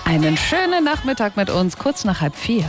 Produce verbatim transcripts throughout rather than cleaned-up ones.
Einen schönen Nachmittag mit uns, kurz nach halb vier.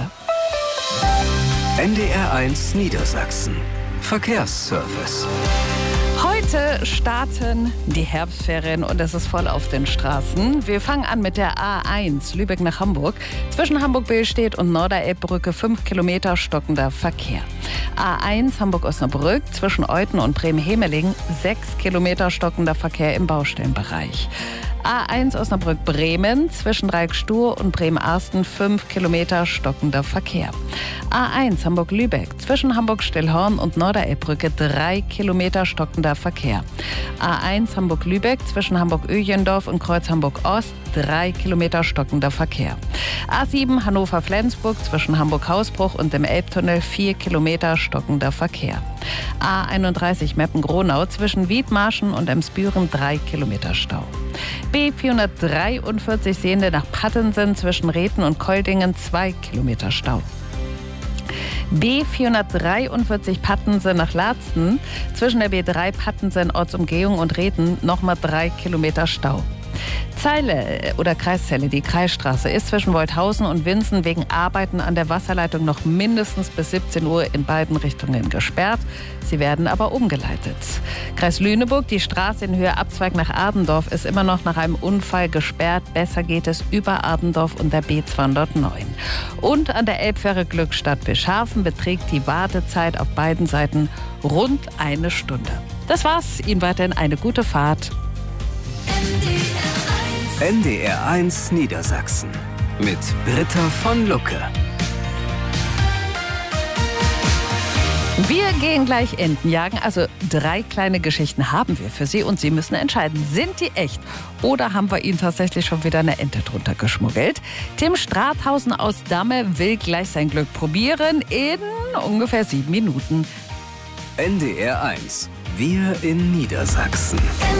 N D R eins Niedersachsen. Verkehrsservice. Heute starten die Herbstferien und es ist voll auf den Straßen. Wir fangen an mit der A eins, Lübeck nach Hamburg. Zwischen Hamburg-Behlstedt und Norderelbbrücke fünf Kilometer stockender Verkehr. A eins Hamburg-Osnabrück zwischen Euten und Bremen-Hemeling sechs Kilometer stockender Verkehr im Baustellenbereich. A eins Osnabrück-Bremen zwischen Dreieckstuhr und Bremen-Arsten fünf Kilometer stockender Verkehr. A eins Hamburg-Lübeck zwischen Hamburg-Stillhorn und Norderelbbrücke drei Kilometer stockender Verkehr. A eins Hamburg-Lübeck zwischen Hamburg-Öjendorf und Kreuz Hamburg-Ost drei Kilometer stockender Verkehr. A sieben Hannover-Flensburg zwischen Hamburg-Hausbruch und dem Elbtunnel vier Kilometer stockender Verkehr. A einunddreißig Meppen-Gronau zwischen Wiedmarschen und Emsbüren drei Kilometer Stau. B vierhundertdreiundvierzig Sehende nach Pattensen zwischen Reten und Koldingen zwei Kilometer Stau. B vierhundertdreiundvierzig Pattensen nach Laatzen zwischen der B drei Pattensen Ortsumgehung und Reten nochmal drei Kilometer Stau. Zeile oder Kreiszelle, die Kreisstraße, ist zwischen Wolthausen und Winsen wegen Arbeiten an der Wasserleitung noch mindestens bis siebzehn Uhr in beiden Richtungen gesperrt. Sie werden aber umgeleitet. Kreis Lüneburg, die Straße in Höhe Abzweig nach Adendorf ist immer noch nach einem Unfall gesperrt. Besser geht es über Adendorf und der B zweihundertneun. Und an der Elbfähre Glückstadt-Bischhafen beträgt die Wartezeit auf beiden Seiten rund eine Stunde. Das war's. Ihnen weiterhin eine gute Fahrt. N D R eins Niedersachsen mit Britta von Lucke. Wir gehen gleich Enten jagen. Also drei kleine Geschichten haben wir für Sie und Sie müssen entscheiden, sind die echt oder haben wir Ihnen tatsächlich schon wieder eine Ente drunter geschmuggelt? Tim Strathausen aus Damme will gleich sein Glück probieren in ungefähr sieben Minuten. N D R eins. Wir in Niedersachsen.